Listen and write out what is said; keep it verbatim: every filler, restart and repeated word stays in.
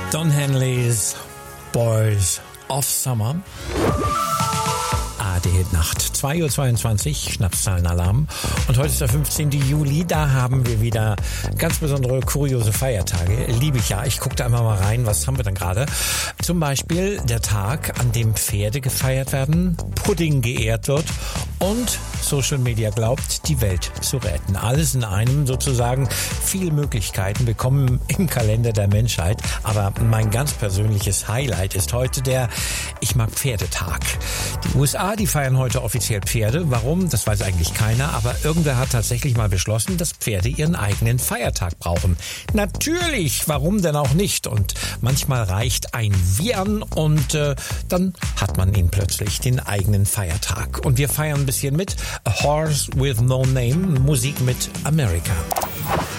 Don Henleys Boys of Summer. A D Nacht. zwei Uhr zweiundzwanzig, Schnapszahlenalarm. Und heute ist der fünfzehnten Juli. Da haben wir wieder ganz besondere, kuriose Feiertage. Liebe ich ja. Ich gucke da einfach mal rein. Was haben wir denn gerade? Zum Beispiel der Tag, an dem Pferde gefeiert werden, Pudding geehrt wird und Social Media glaubt, die Welt zu retten. Alles in einem sozusagen. Viele Möglichkeiten bekommen im Kalender der Menschheit. Aber mein ganz persönliches Highlight ist heute der Ich mag Pferdetag. Die U S A, die feiern heute offiziell Pferde. Warum? Das weiß eigentlich keiner. Aber irgendwer hat tatsächlich mal beschlossen, dass Pferde ihren eigenen Feiertag brauchen. Natürlich, warum denn auch nicht? Und manchmal reicht ein Wiehern und äh, dann hat man ihn plötzlich, den eigenen Feiertag. Und wir feiern ein bisschen mit. A Horse with No Name, Musik mit America.